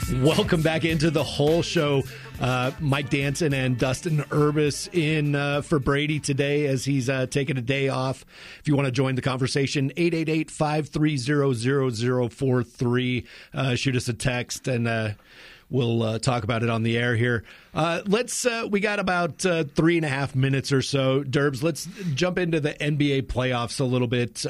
Welcome back into the whole show. Mike Danson and Dustin Urbis in for Brady today as he's taking a day off. If you want to join the conversation, 888-530-0043. Shoot us a text and we'll talk about it on the air here. We got about 3.5 minutes or so. Derbs, let's jump into the NBA playoffs a little bit.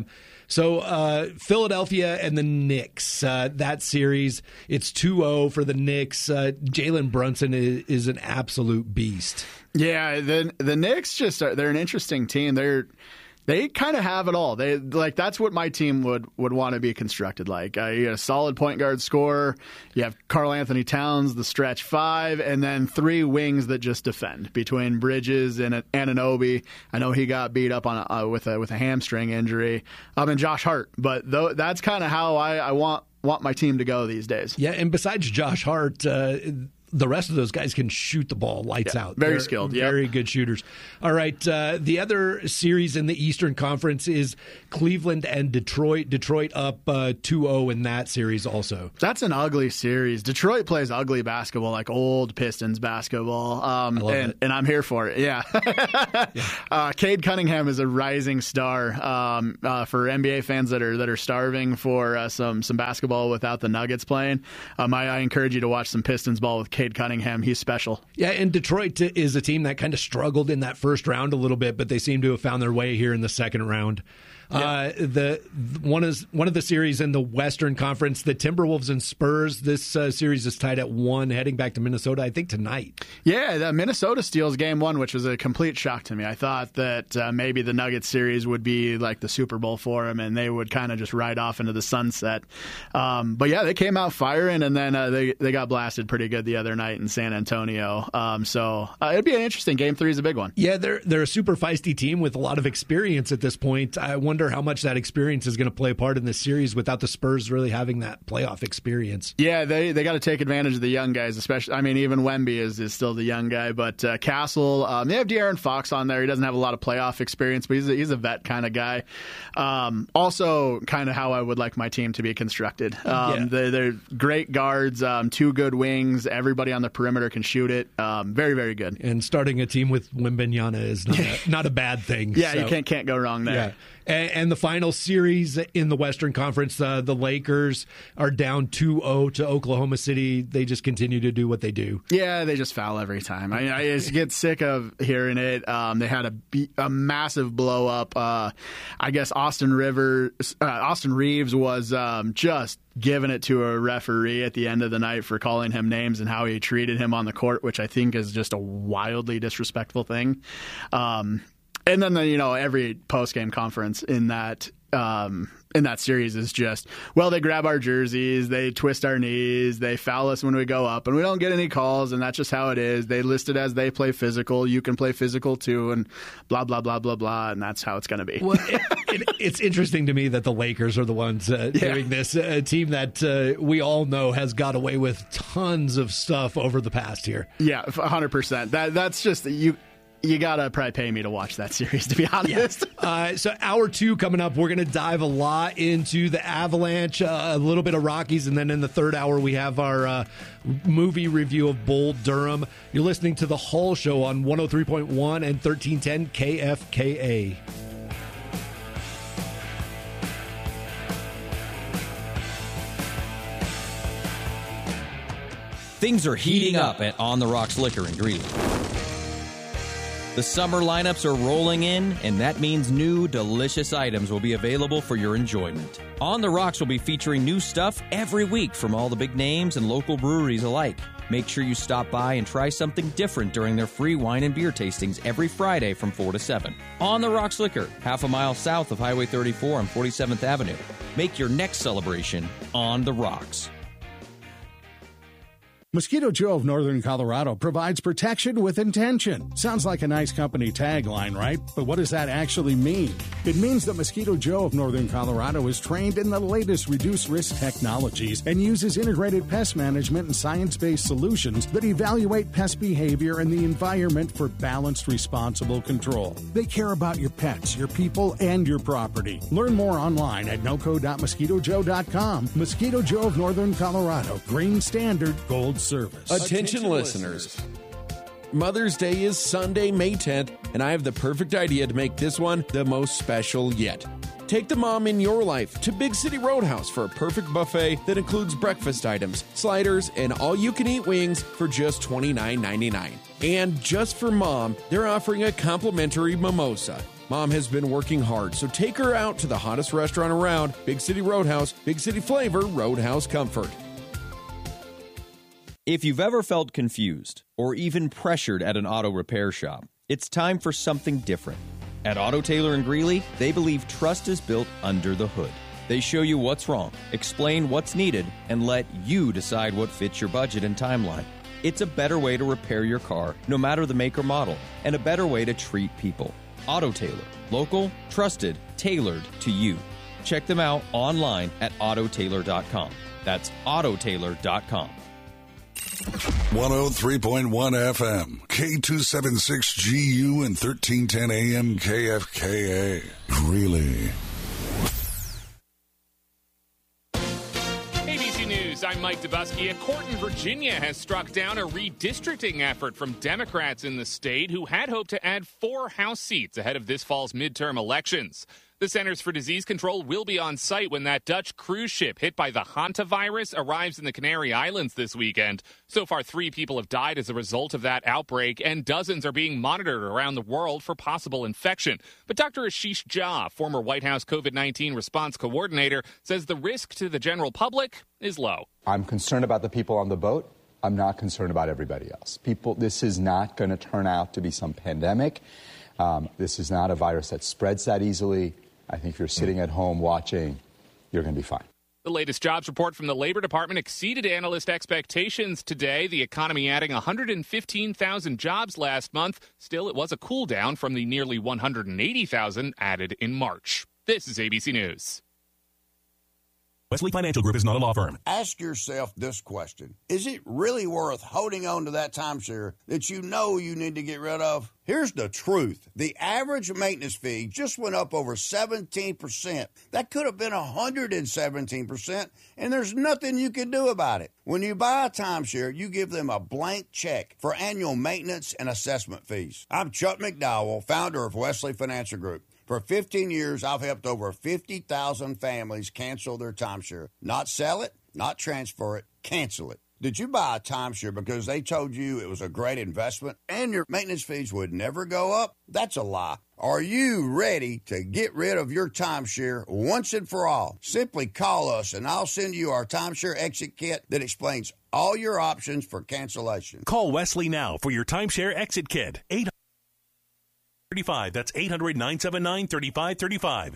So Philadelphia and the Knicks, that series, it's 2-0 for the Knicks. Jalen Brunson is an absolute beast. Yeah, the Knicks they're an interesting team. They kind of have it all. That's what my team would want to be constructed like. You got a solid point guard scorer. You have Karl Anthony Towns, the stretch five, and then three wings that just defend between Bridges and Anunoby. I know he got beat up on with a hamstring injury. And Josh Hart, but that's kind of how I want my team to go these days. Yeah, and besides Josh Hart, the rest of those guys can shoot the ball lights out. Very skilled. Very good shooters. All right. The other series in the Eastern Conference is Cleveland and Detroit. Detroit up 2-0 in that series also. That's an ugly series. Detroit plays ugly basketball, like old Pistons basketball. And I'm here for it. Yeah. Cade Cunningham is a rising star for NBA fans that are starving for some basketball without the Nuggets playing. I encourage you to watch some Pistons ball with Cade Cunningham. He's special. Yeah, and Detroit is a team that kind of struggled in that first round a little bit, but they seem to have found their way here in the second round. Yeah. One of the series in the Western Conference, the Timberwolves and Spurs. This series is tied at 1, heading back to Minnesota, I think, tonight. Yeah, Minnesota steals game 1, which was a complete shock to me. I thought that maybe the Nuggets series would be like the Super Bowl for them, and they would kind of just ride off into the sunset. But yeah, they came out firing, and then they got blasted pretty good the other night in San Antonio. So it'd be an interesting game. 3 is a big one. Yeah, they're a super feisty team with a lot of experience at this point. I wonder how much that experience is going to play a part in this series without the Spurs really having that playoff experience. Yeah, they got to take advantage of the young guys, especially. I mean, even Wemby is still the young guy, but Castle, they have De'Aaron Fox on there. He doesn't have a lot of playoff experience, but he's a vet kind of guy. Also, kind of how I would like my team to be constructed. They're great guards, 2 good wings. Everybody on the perimeter can shoot it. Very, very good. And starting a team with Wembanyama is not a bad thing. Yeah, so. You can't go wrong there. Yeah. And the final series in the Western Conference, the Lakers are down 2-0 to Oklahoma City. They just continue to do what they do. Yeah, they just foul every time. I just get sick of hearing it. They had a massive blow up. I guess Austin Reeves was just giving it to a referee at the end of the night for calling him names and how he treated him on the court, which I think is just a wildly disrespectful thing. And then every post-game conference in that series is just, well, they grab our jerseys, they twist our knees, they foul us when we go up, and we don't get any calls, and that's just how it is. They list it as they play physical. You can play physical too, and blah, blah, blah, blah, blah, and that's how it's going to be. Well, it's interesting to me that the Lakers are the ones doing this. A team that we all know has got away with tons of stuff over the past year. Yeah, 100%. That's just you got to probably pay me to watch that series, to be honest. Yeah. So hour 2 coming up, we're going to dive a lot into the Avalanche, a little bit of Rockies, and then in the third hour we have our movie review of Bull Durham. You're listening to The Hull Show on 103.1 and 1310 KFKA. Things are heating up at On the Rocks Liquor in Greeley. The summer lineups are rolling in, and that means new, delicious items will be available for your enjoyment. On the Rocks will be featuring new stuff every week from all the big names and local breweries alike. Make sure you stop by and try something different during their free wine and beer tastings every Friday from 4 to 7. On the Rocks Liquor, half a mile south of Highway 34 on 47th Avenue. Make your next celebration On the Rocks. Mosquito Joe of Northern Colorado provides protection with intention. Sounds like a nice company tagline, right? But what does that actually mean? It means that Mosquito Joe of Northern Colorado is trained in the latest reduced risk technologies and uses integrated pest management and science-based solutions that evaluate pest behavior and the environment for balanced, responsible control. They care about your pets, your people, and your property. Learn more online at noco.mosquitojoe.com. Mosquito Joe of Northern Colorado. Green Standard Gold Service. Attention listeners. Mother's Day is Sunday, May 10th, and I have the perfect idea to make this one the most special yet. Take the mom in your life to Big City Roadhouse for a perfect buffet that includes breakfast items, sliders, and all-you-can-eat wings for just $29.99. And just for mom, they're offering a complimentary mimosa. Mom has been working hard, so take her out to the hottest restaurant around, Big City Roadhouse, Big City Flavor, Roadhouse Comfort. If you've ever felt confused or even pressured at an auto repair shop, it's time for something different. At Auto Tailor in Greeley, they believe trust is built under the hood. They show you what's wrong, explain what's needed, and let you decide what fits your budget and timeline. It's a better way to repair your car, no matter the make or model, and a better way to treat people. Auto Tailor. Local, trusted, tailored to you. Check them out online at autotailor.com. That's autotailor.com. 103.1 FM, K276GU and 1310 AM KFKA. Greeley. ABC News, I'm Mike Dubusky. A court in Virginia has struck down a redistricting effort from Democrats in the state who had hoped to add 4 House seats ahead of this fall's midterm elections. The Centers for Disease Control will be on site when that Dutch cruise ship hit by the hantavirus arrives in the Canary Islands this weekend. So far, 3 people have died as a result of that outbreak, and dozens are being monitored around the world for possible infection. But Dr. Ashish Jha, former White House COVID-19 response coordinator, says the risk to the general public is low. I'm concerned about the people on the boat. I'm not concerned about everybody else. This is not going to turn out to be some pandemic. This is not a virus that spreads that easily. I think if you're sitting at home watching, you're going to be fine. The latest jobs report from the Labor Department exceeded analyst expectations today. The economy adding 115,000 jobs last month. Still, it was a cool down from the nearly 180,000 added in March. This is ABC News. Wesley Financial Group is not a law firm. Ask yourself this question. Is it really worth holding on to that timeshare that you know you need to get rid of? Here's the truth. The average maintenance fee just went up over 17%. That could have been 117%, and there's nothing you can do about it. When you buy a timeshare, you give them a blank check for annual maintenance and assessment fees. I'm Chuck McDowell, founder of Wesley Financial Group. For 15 years, I've helped over 50,000 families cancel their timeshare. Not sell it, not transfer it, cancel it. Did you buy a timeshare because they told you it was a great investment and your maintenance fees would never go up? That's a lie. Are you ready to get rid of your timeshare once and for all? Simply call us and I'll send you our timeshare exit kit that explains all your options for cancellation. Call Wesley now for your timeshare exit kit. 835. That's 800-979-3535.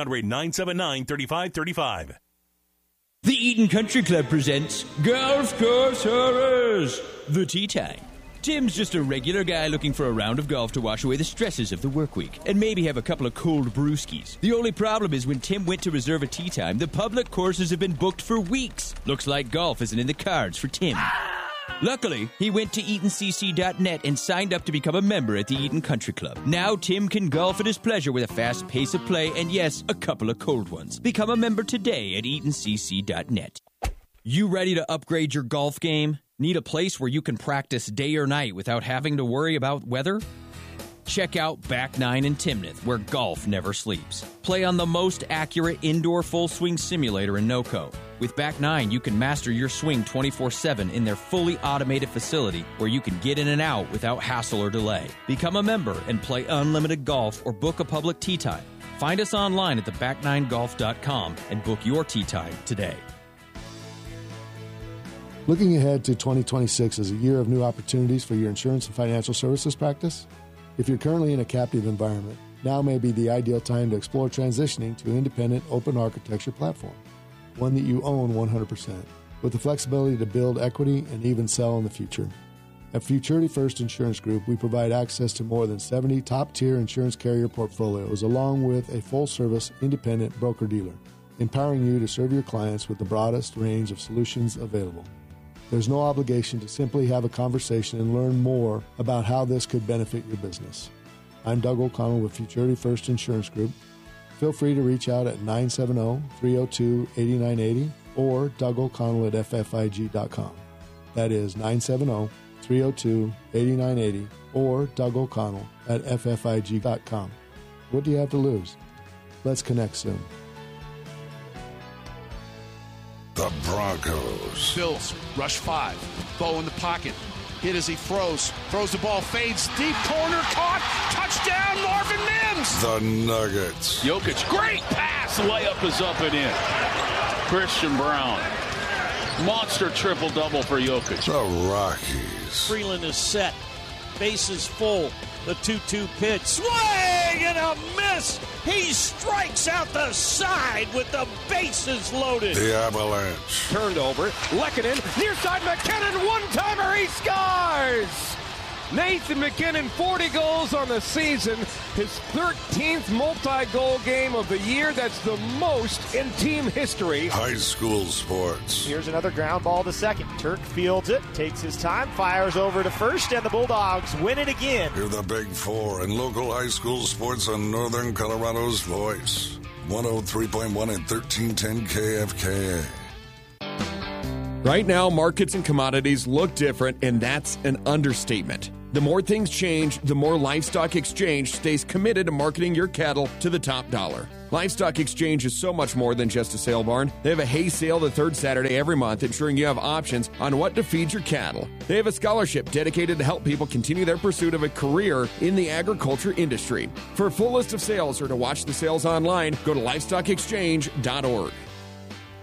800-979-3535. The Eaton Country Club presents Golf Course Horrors, the Tea Time. Tim's just a regular guy looking for a round of golf to wash away the stresses of the work week and maybe have a couple of cold brewskis. The only problem is when Tim went to reserve a tee time, the public courses have been booked for weeks. Looks like golf isn't in the cards for Tim. Luckily, he went to EatonCC.net and signed up to become a member at the Eaton Country Club. Now Tim can golf at his pleasure with a fast pace of play and, yes, a couple of cold ones. Become a member today at EatonCC.net. You ready to upgrade your golf game? Need a place where you can practice day or night without having to worry about weather? Check out Back 9 in Timnath, where golf never sleeps. Play on the most accurate indoor full swing simulator in NOCO. With Back 9, you can master your swing 24/7 in their fully automated facility where you can get in and out without hassle or delay. Become a member and play unlimited golf or book a public tee time. Find us online at theback9golf.com and book your tee time today. Looking ahead to 2026 as a year of new opportunities for your insurance and financial services practice? If you're currently in a captive environment, now may be the ideal time to explore transitioning to an independent open architecture platform, one that you own 100%. with the flexibility to build equity and even sell in the future. At Futurity First Insurance Group, we provide access to more than 70 top-tier insurance carrier portfolios, along with a full-service independent broker-dealer, empowering you to serve your clients with the broadest range of solutions available. There's no obligation to simply have a conversation and learn more about how this could benefit your business. I'm Doug O'Connell with Futurity First Insurance Group. Feel free to reach out at 970-302-8980 or DougO'Connell@ffig.com. That is 970-302-8980 or DougO'Connell@ffig.com. What do you have to lose? Let's connect soon. The Broncos. Bills rush 5. Bo in the pocket. Hit as he throws the ball, fades deep, corner caught, touchdown Marvin Mims. The Nuggets. Jokic, great pass, layup is up and in. Christian Brown, monster triple-double for Jokic. The Rockies. Freeland is set, bases full, the 2-2 pitch, swing and a miss. He strikes out the side with the bases loaded. The Avalanche. Turned over, Lehkonen, near side McKinnon, one-timer, he scores! Nathan McKinnon, 40 goals on the season, his 13th multi-goal game of the year. That's the most in team history. High school sports. Here's another ground ball to second. Turk fields it, takes his time, fires over to first, and the Bulldogs win it again. Hear the Big Four and local high school sports on Northern Colorado's voice. 103.1 and 1310 KFKA. Right now, markets and commodities look different, and that's an understatement. The more things change, the more Livestock Exchange stays committed to marketing your cattle to the top dollar. Livestock Exchange is so much more than just a sale barn. They have a hay sale the third Saturday every month, ensuring you have options on what to feed your cattle. They have a scholarship dedicated to help people continue their pursuit of a career in the agriculture industry. For a full list of sales or to watch the sales online, go to livestockexchange.org.